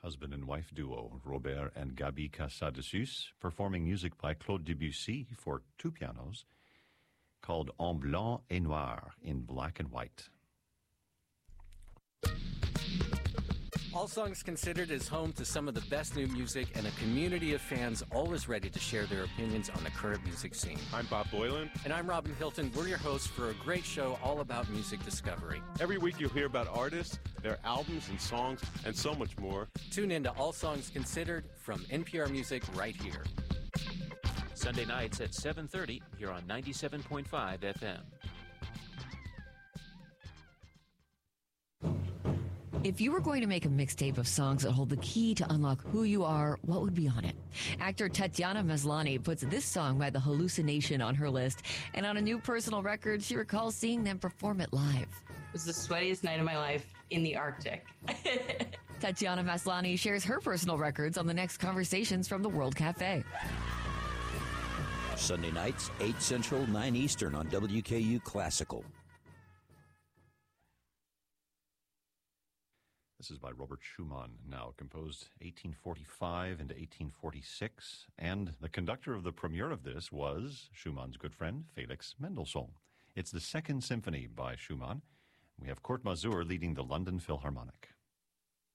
husband and wife duo, Robert and Gabi Casadessus, performing music by Claude Debussy for two pianos, called En Blanc et Noir, in black and white. All Songs Considered is home to some of the best new music and a community of fans always ready to share their opinions on the current music scene. I'm Bob Boylan. And I'm Robin Hilton. We're your hosts for a great show all about music discovery. Every week you'll hear about artists, their albums and songs, and so much more. Tune in to All Songs Considered from NPR Music right here. Sunday nights at 7:30 here on 97.5 FM. If you were going to make a mixtape of songs that hold the key to unlock who you are, what would be on it? Actor Tatiana Maslany puts this song by The Hallucination on her list, and on a new personal record, she recalls seeing them perform it live. It was the sweatiest night of my life in the Arctic. Tatiana Maslany shares her personal records on the next Conversations from the World Cafe. Sunday nights, 8 Central, 9 Eastern on WKU Classical. This is by Robert Schumann, now composed 1845 into 1846, and the conductor of the premiere of this was Schumann's good friend, Felix Mendelssohn. It's the Second Symphony by Schumann. We have Kurt Masur leading the London Philharmonic.